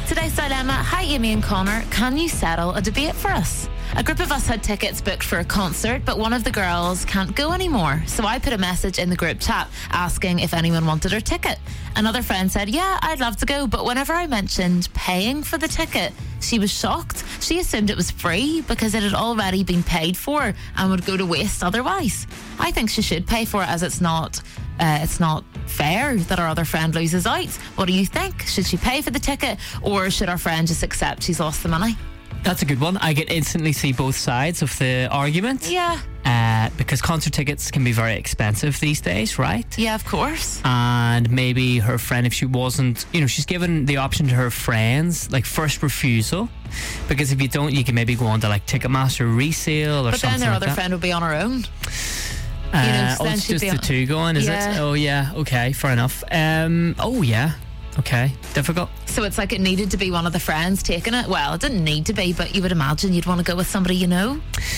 Today's dilemma: hi Amy and Connor, can you settle a debate for us? A group of us had tickets booked for a concert, but one of the girls can't go anymore. So I put a message in the group chat asking if anyone wanted her ticket. Another friend said, yeah, I'd love to go, but whenever I mentioned paying for the ticket, she was shocked. She assumed it was free because it had already been paid for and would go to waste otherwise. I think she should pay for it, as it's not fair that our other friend loses out. What do you think? Should she pay for the ticket, or should our friend just accept she's lost the money? That's a good one. I can instantly see both sides of the argument. Yeah. Because concert tickets can be very expensive these days, right? Yeah, of course. And maybe her friend, if she wasn't, she's given the option to her friends, like first refusal. Because if you don't, you can maybe go on to like Ticketmaster resale or but something. But then their like other that. friend would be on her own. It's just the two going, is it? Oh yeah, okay, fair enough. Oh yeah, okay, difficult. So it's like it needed to be one of the friends taking it. Well, it didn't need to be, but you would imagine you'd want to go with somebody you know.